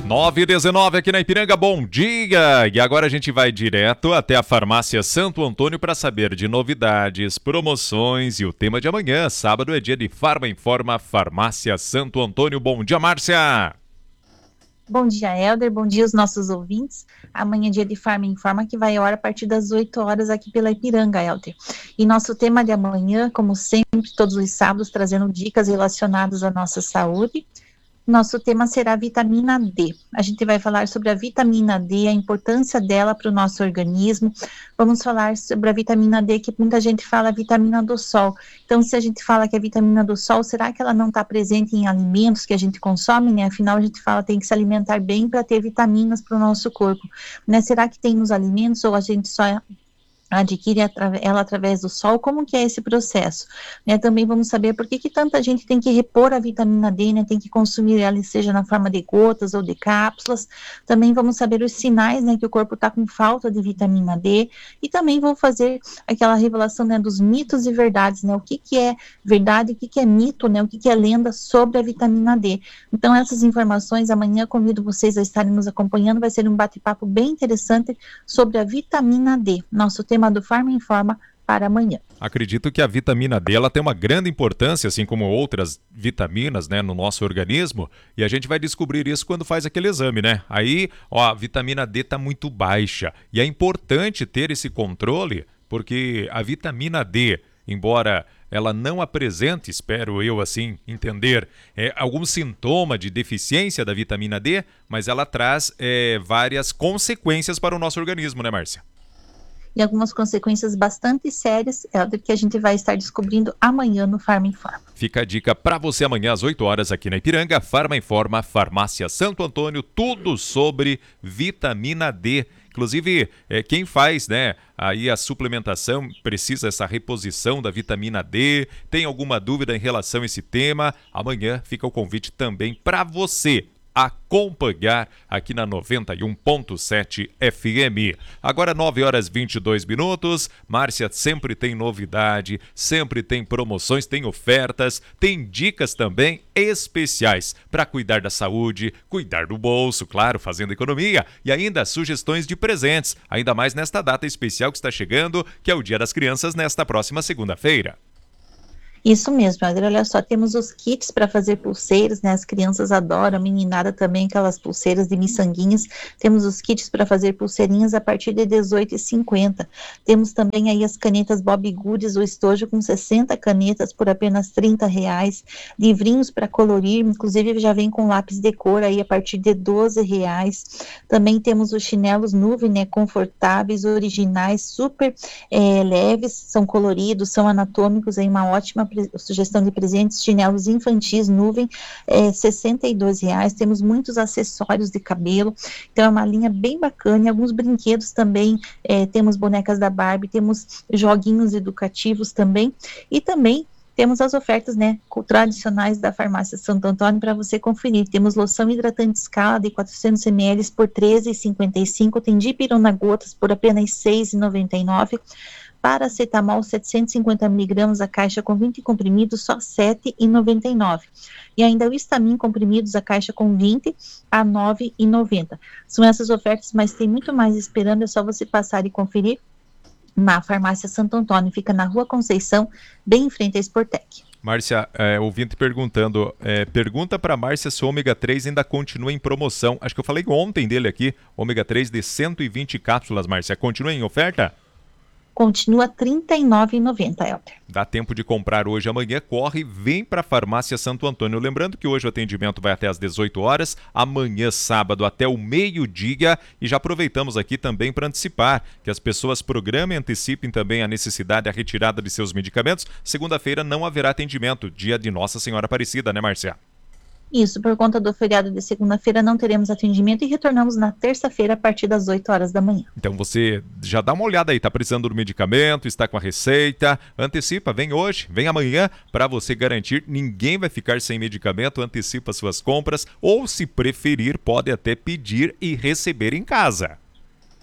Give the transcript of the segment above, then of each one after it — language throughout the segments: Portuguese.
9h19 aqui na Ipiranga, bom dia! E agora a gente vai direto até a Farmácia Santo Antônio para saber de novidades, promoções e o tema de amanhã. Sábado é dia de Farma Informa, Farmácia Santo Antônio. Bom dia, Márcia! Bom dia, Helder. Bom dia, os nossos ouvintes. Amanhã é dia de Farma Informa, que vai a partir das 8 horas aqui pela Ipiranga, Helder. E nosso tema de amanhã, como sempre, todos os sábados, trazendo dicas relacionadas à nossa saúde. Nosso tema será a vitamina D. A gente vai falar sobre a vitamina D, a importância dela para o nosso organismo. Vamos falar sobre a vitamina D, que muita gente fala vitamina do sol. Então, se a gente fala que é vitamina do sol, será que ela não está presente em alimentos que a gente consome, né? Afinal, a gente fala que tem que se alimentar bem para ter vitaminas para o nosso corpo, né? Será que tem nos alimentos ou a gente só adquire ela através do sol? Como que é esse processo? Né, também vamos saber por que tanta gente tem que repor a vitamina D, né, tem que consumir ela, seja na forma de gotas ou de cápsulas. Também vamos saber os sinais, né, que o corpo está com falta de vitamina D, e também vou fazer aquela revelação, né, dos mitos e verdades, né, o que é verdade, o que é mito, né, o que é lenda sobre a vitamina D. Então, essas informações, amanhã convido vocês a estarem nos acompanhando, vai ser um bate-papo bem interessante sobre a vitamina D, nosso tema do Farma Informa para amanhã. Acredito que a vitamina D ela tem uma grande importância, assim como outras vitaminas, né, no nosso organismo, e a gente vai descobrir isso quando faz aquele exame, né? Aí, a vitamina D está muito baixa, e é importante ter esse controle, porque a vitamina D, embora ela não apresente, espero eu assim entender, algum sintoma de deficiência da vitamina D, mas ela traz várias consequências para o nosso organismo, né, Márcia? E algumas consequências bastante sérias, Helder, que a gente vai estar descobrindo amanhã no Farma Informa. Fica a dica para você amanhã às 8 horas aqui na Ipiranga, Farma Informa, Farmácia Santo Antônio, tudo sobre vitamina D. Inclusive, quem faz, né, aí a suplementação, precisa essa reposição da vitamina D, tem alguma dúvida em relação a esse tema, amanhã fica o convite também para você acompanhar aqui na 91.7 FM. Agora 9h22. Márcia, sempre tem novidade, sempre tem promoções, tem ofertas, tem dicas também especiais para cuidar da saúde, cuidar do bolso, claro, fazendo economia, e ainda sugestões de presentes, ainda mais nesta data especial que está chegando, que é o Dia das Crianças, nesta próxima segunda-feira. Isso mesmo, Adri, olha só, temos os kits para fazer pulseiras, né, as crianças adoram, a meninada também, aquelas pulseiras de miçanguinhas, temos os kits para fazer pulseirinhas a partir de R$18,50, temos também aí as canetas Bob Goods, o estojo com 60 canetas por apenas R$30, livrinhos para colorir, inclusive já vem com lápis de cor aí a partir de R$12, também temos os chinelos nuvem, né, confortáveis, originais, super leves, são coloridos, são anatômicos, aí uma ótima sugestão de presentes, chinelos infantis nuvem, R$62, temos muitos acessórios de cabelo, então é uma linha bem bacana, e alguns brinquedos também, temos bonecas da Barbie, temos joguinhos educativos também, e também temos as ofertas, né, tradicionais da Farmácia Santo Antônio para você conferir. Temos loção hidratante Scala de 400 ml por R$13,55, tem dipirona gotas por apenas R$6,99, paracetamol 750mg a caixa com 20 comprimidos, só R$7,99. E ainda o Histamin comprimidos a caixa com 20 a R$9,90. São essas ofertas, mas tem muito mais esperando, é só você passar e conferir na Farmácia Santo Antônio, fica na Rua Conceição, bem em frente à Sportec. Márcia, ouvinte perguntando, pergunta para Márcia se o ômega 3 ainda continua em promoção. Acho que eu falei ontem dele aqui, ômega 3 de 120 cápsulas, Márcia, continua em oferta? Continua R$39,90, Helder. Dá tempo de comprar hoje, amanhã, corre, vem para a Farmácia Santo Antônio. Lembrando que hoje o atendimento vai até às 18 horas, amanhã, sábado, até o meio-dia. E já aproveitamos aqui também para antecipar que as pessoas programem e antecipem também a necessidade, a retirada de seus medicamentos. Segunda-feira não haverá atendimento, dia de Nossa Senhora Aparecida, né, Márcia? Isso, por conta do feriado de segunda-feira não teremos atendimento e retornamos na terça-feira a partir das 8 horas da manhã. Então você já dá uma olhada aí, tá precisando do medicamento, está com a receita, antecipa, vem hoje, vem amanhã, para você garantir, ninguém vai ficar sem medicamento, antecipa suas compras ou se preferir pode até pedir e receber em casa.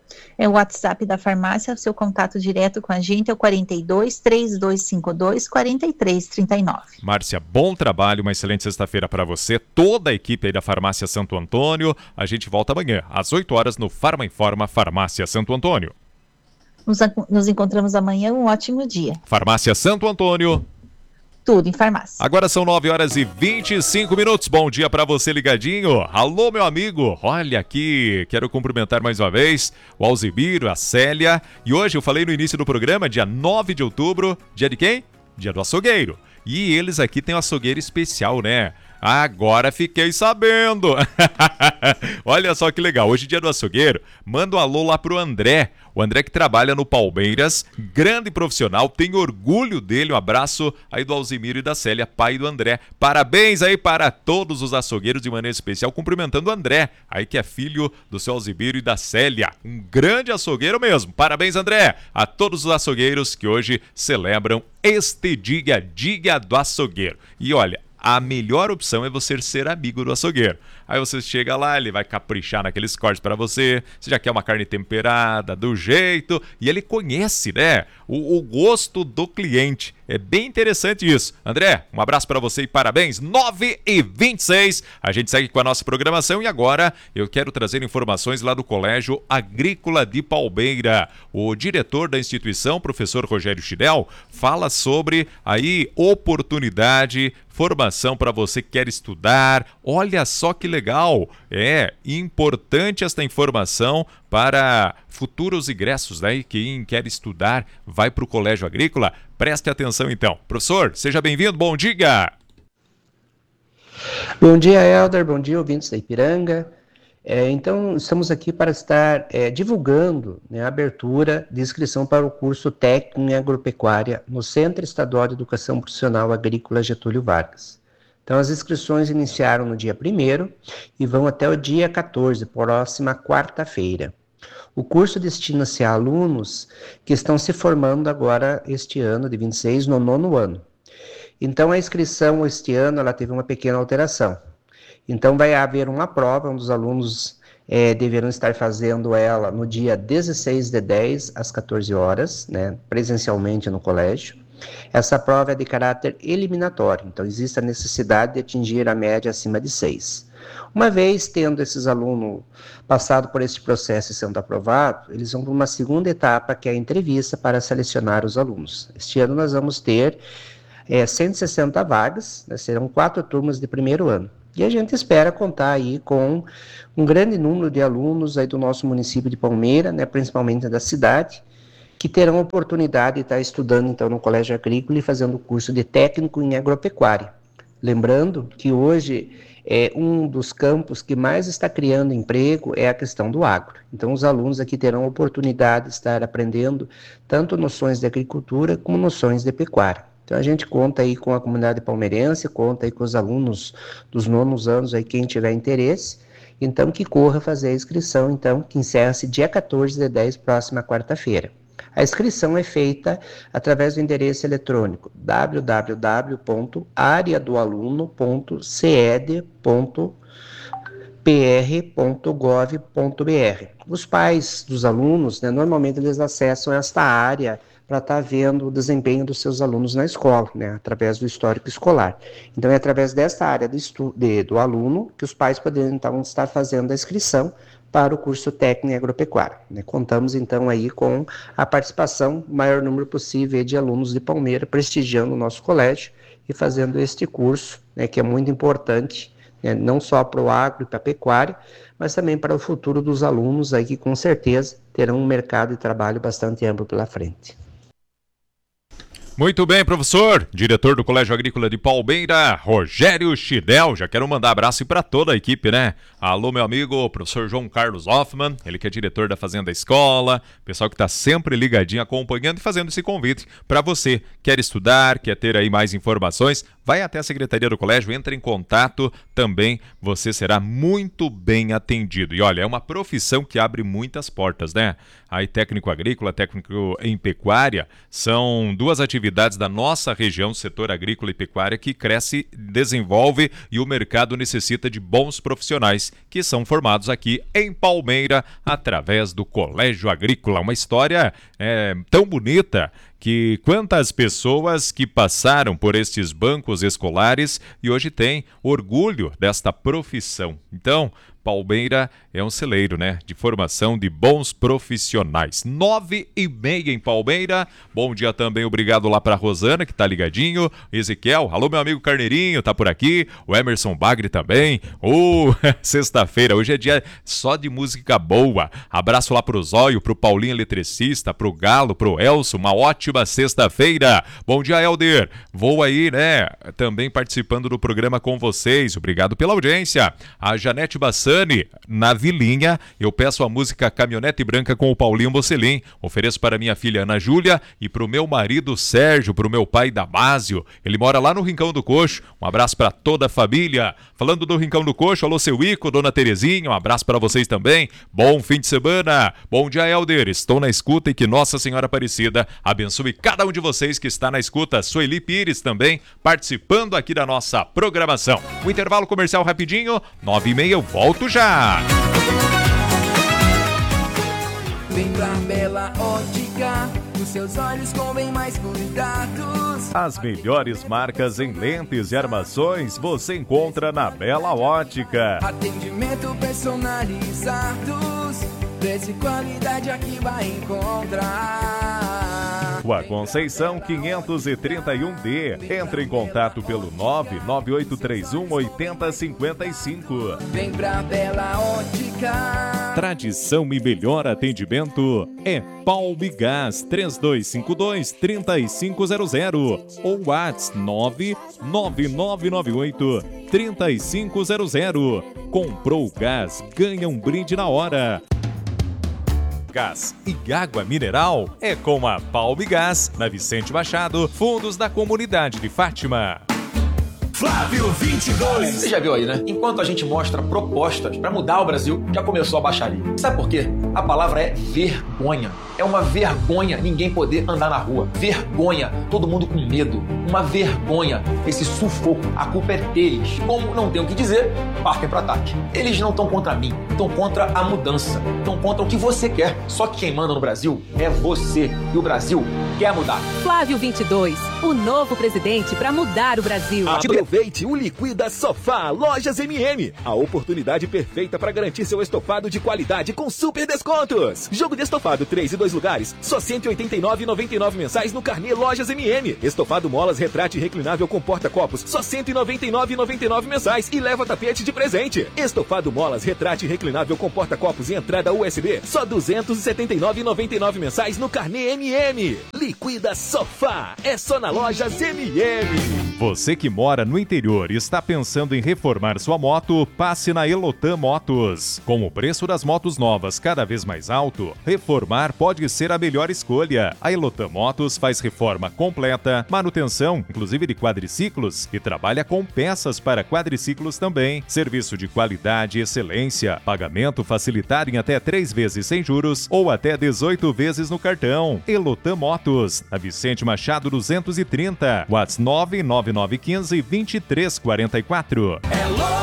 É o WhatsApp da farmácia, seu contato direto com a gente é o 42 3252 4339. Márcia, bom trabalho, uma excelente sexta-feira para você, toda a equipe aí da Farmácia Santo Antônio. A gente volta amanhã, às 8 horas, no Farma Informa Farmácia Santo Antônio. Nos encontramos amanhã, um ótimo dia. Farmácia Santo Antônio. Tudo em farmácia. Agora são 9 horas e 25 minutos. Bom dia para você ligadinho. Alô, meu amigo. Olha aqui, quero cumprimentar mais uma vez o Alzibiro, a Célia. E hoje eu falei no início do programa, dia 9 de outubro, dia de quem? Dia do açougueiro. E eles aqui têm um açougueiro especial, né? Agora fiquei sabendo. Olha só que legal. Hoje, dia do açougueiro, manda um alô lá pro André. O André que trabalha no Palmeiras, grande profissional, tem orgulho dele. Um abraço aí do Alzimiro e da Célia, pai do André. Parabéns aí para todos os açougueiros de maneira especial, cumprimentando o André, aí que é filho do seu Alzimiro e da Célia. Um grande açougueiro mesmo. Parabéns, André, a todos os açougueiros que hoje celebram este dia do açougueiro. E olha, a melhor opção é você ser amigo do açougueiro. Aí você chega lá, ele vai caprichar naqueles cortes para você. Você já quer uma carne temperada, do jeito. E ele conhece, né? O gosto do cliente. É bem interessante isso. André, um abraço para você e parabéns. 9h26. A gente segue com a nossa programação e agora eu quero trazer informações lá do Colégio Agrícola de Palmeira. O diretor da instituição, professor Rogério Chidel, fala sobre aí oportunidade, formação para você que quer estudar. Olha só que legal. É importante esta informação para futuros ingressos, né? Quem quer estudar vai para o Colégio Agrícola. Preste atenção então. Professor, seja bem-vindo, bom dia! Bom dia, Helder, bom dia, ouvintes da Ipiranga. Então, estamos aqui para estar divulgando, né, a abertura de inscrição para o curso técnico em agropecuária no Centro Estadual de Educação Profissional Agrícola Getúlio Vargas. Então, as inscrições iniciaram no dia 1º e vão até o dia 14, próxima quarta-feira. O curso destina-se a alunos que estão se formando agora este ano, de 26, no 9º ano. Então, a inscrição este ano ela teve uma pequena alteração. Então, vai haver uma prova, onde os alunos deverão estar fazendo ela no dia 16/10, às 14 horas, né, presencialmente no colégio. Essa prova é de caráter eliminatório, então existe a necessidade de atingir a média acima de 6. Uma vez tendo esses alunos passado por esse processo e sendo aprovados, eles vão para uma segunda etapa, que é a entrevista para selecionar os alunos. Este ano nós vamos ter 160 vagas, né, serão 4 turmas de primeiro ano. E a gente espera contar aí com um grande número de alunos aí do nosso município de Palmeira, né, principalmente da cidade, que terão a oportunidade de estar estudando então no Colégio Agrícola e fazendo o curso de técnico em agropecuária. Lembrando que hoje um dos campos que mais está criando emprego é a questão do agro. Então os alunos aqui terão a oportunidade de estar aprendendo tanto noções de agricultura como noções de pecuária. Então a gente conta aí com a comunidade palmeirense, conta aí com os alunos dos 9º anos, aí quem tiver interesse, então que corra fazer a inscrição, então, que encerra-se dia 14/10, próxima quarta-feira. A inscrição é feita através do endereço eletrônico www.areadoaluno.ced.pr.gov.br. Os pais dos alunos, né, normalmente eles acessam esta área para estar vendo o desempenho dos seus alunos na escola, né, através do histórico escolar. Então, é através desta área do aluno que os pais poderiam, então, estar fazendo a inscrição para o curso técnico em agropecuária. Né? Contamos, então, aí com a participação, o maior número possível de alunos de Palmeira, prestigiando o nosso colégio e fazendo este curso, né, que é muito importante, né, não só para o agro e para a pecuária, mas também para o futuro dos alunos, aí que com certeza terão um mercado de trabalho bastante amplo pela frente. Muito bem, professor, diretor do Colégio Agrícola de Palmeira, Rogério Chidel. Já quero mandar abraço para toda a equipe, né? Alô, meu amigo, professor João Carlos Hoffman, ele que é diretor da Fazenda Escola, pessoal que está sempre ligadinho, acompanhando e fazendo esse convite para você. Quer estudar, quer ter aí mais informações, vai até a Secretaria do Colégio, entra em contato também, você será muito bem atendido. E olha, é uma profissão que abre muitas portas, né? Aí técnico agrícola, técnico em pecuária, são duas atividades atividades da nossa região, setor agrícola e pecuária, que cresce, desenvolve e o mercado necessita de bons profissionais que são formados aqui em Palmeira através do Colégio Agrícola. Uma história tão bonita que quantas pessoas que passaram por estes bancos escolares e hoje têm orgulho desta profissão. Então, Palmeira é um celeiro, né? De formação de bons profissionais. 9h30 em Palmeira. Bom dia também, obrigado lá pra Rosana, que tá ligadinho. Ezequiel, alô meu amigo Carneirinho, tá por aqui. O Emerson Bagre também. Sexta-feira, hoje é dia só de música boa. Abraço lá pro Zóio, pro Paulinho Eletricista, pro Galo, pro Elso. Uma ótima sexta-feira. Bom dia, Helder. Vou aí, né? Também participando do programa com vocês. Obrigado pela audiência. A Janete Bassani, na Vilinha, eu peço a música Caminhonete Branca com o Paulinho Bocelin. Ofereço para minha filha Ana Júlia e para o meu marido Sérgio, para o meu pai Damásio. Ele mora lá no Rincão do Coxo. Um abraço para toda a família. Falando do Rincão do Coxo, alô seu Ico, dona Terezinha, um abraço para vocês também. Bom fim de semana. Bom dia, Helder. Estou na escuta e que Nossa Senhora Aparecida abençoe cada um de vocês que está na escuta. Sueli Pires também participando aqui da nossa programação. O intervalo comercial rapidinho, 9h30, eu volto já. Vem pra Bela Ótica, os seus olhos com bem mais cuidados. As melhores marcas em lentes e armações você encontra na Bela Ótica. Atendimento personalizados, preço e qualidade aqui vai encontrar. Rua Conceição 531D. Entre em contato pelo 99831 8055. Vem pra Bela Ótica. Tradição e melhor atendimento é Palmigás 3252-3500 ou WhatsApp 99998-3500. Comprou gás, ganha um brinde na hora. Gás e água mineral é com a Palmigás, na Vicente Machado, fundos da comunidade de Fátima. Flávio 22. Você já viu aí, né? Enquanto a gente mostra propostas para mudar o Brasil, já começou a baixaria. Sabe por quê? A palavra é vergonha. É uma vergonha ninguém poder andar na rua. Vergonha. Todo mundo com medo. Uma vergonha. Esse sufoco. A culpa é deles. Como não tem o que dizer, partem para ataque. Eles não estão contra mim. Estão contra a mudança. Estão contra o que você quer. Só que quem manda no Brasil é você. E o Brasil quer mudar. Flávio 22. O novo presidente para mudar o Brasil. Aproveite o Liquida Sofá Lojas MM. A oportunidade perfeita para garantir seu estofado de qualidade com super descontos. Jogo de estofado 3 e 2 lugares, só R$ 189,99 mensais no Carnê Lojas MM. Estofado molas retrátil reclinável com porta-copos, só R$ 199,99 mensais e leva tapete de presente. Estofado molas retrátil reclinável com porta-copos e entrada USB, só R$ 279,99 mensais no Carnê MM. Liquida Sofá, é só na Lojas MM. Você que mora no interior e está pensando em reformar sua moto, passe na Elotan Motos. Com o preço das motos novas cada vez mais alto, reformar pode ser a melhor escolha. A Elotan Motos faz reforma completa, manutenção, inclusive de quadriciclos, e trabalha com peças para quadriciclos também. Serviço de qualidade e excelência. Pagamento facilitado em até 3 vezes sem juros ou até 18 vezes no cartão. Elotan Motos, a Vicente Machado 230, WhatsApp 99915-2344. É